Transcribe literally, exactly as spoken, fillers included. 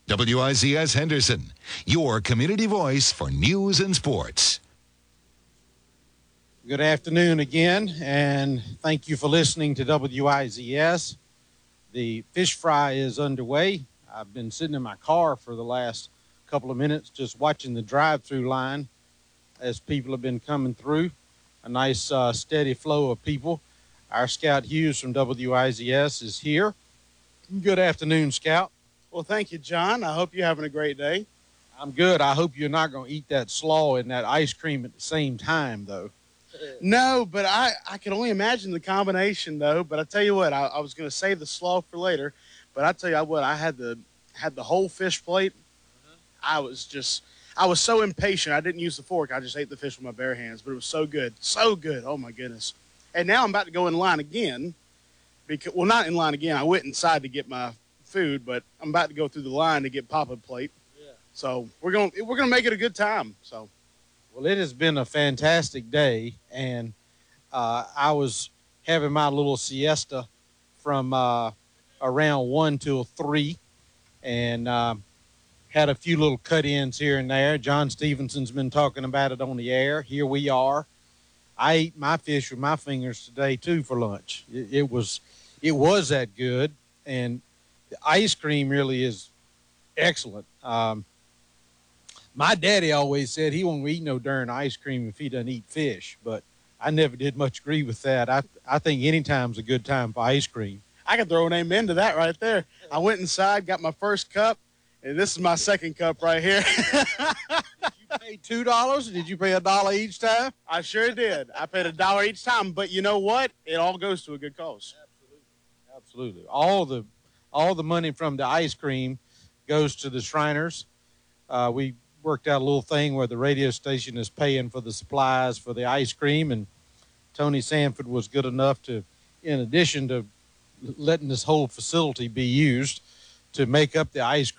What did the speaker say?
W I Z S Henderson, your community voice for news and sports. Good afternoon again, and thank you for listening to W I Z S. The fish fry is underway. I've been sitting in my car for the last couple of minutes just watching the drive-through line as people have been coming through. A nice uh, steady flow of people. Our Scout Hughes from W I Z S is here. Good afternoon, Scout. Well, thank you, John. I hope you're having a great day. I'm good. I hope you're not going to eat that slaw and that ice cream at the same time, though. No, but I, I can only imagine the combination, though. But I tell you what, I, I was going to save the slaw for later. But I tell you what, I had the had the whole fish plate. I was just, I was so impatient. I didn't use the fork. I just ate the fish with my bare hands. But it was so good, so good. Oh my goodness! And now I'm about to go in line again. Because well, not in line again. I went inside to get my food, but I'm about to go through the line to get Papa plate. Yeah. So we're going we're going to make it a good time. So. Well, it has been a fantastic day, and uh, I was having my little siesta from uh, around one till three, and uh, had a few little cut-ins here and there. John Stevenson's been talking about it on the air. Here we are. I ate my fish with my fingers today too for lunch. It, it was it was that good, and the ice cream really is excellent. Um, My daddy always said he won't eat no darn ice cream if he doesn't eat fish, but I never did much agree with that. I I think any time's a good time for ice cream. I can throw an amen to that right there. I went inside, got my first cup, and this is my second cup right here. Did you pay two dollars, or did you pay a dollar each time? I sure did. I paid a dollar each time, but you know what? It all goes to a good cause. Absolutely. Absolutely. All the all the money from the ice cream goes to the Shriners. Uh, we worked out a little thing where the radio station is paying for the supplies for the ice cream, and Tony Sanford was good enough to, in addition to letting this whole facility be used, to make up the ice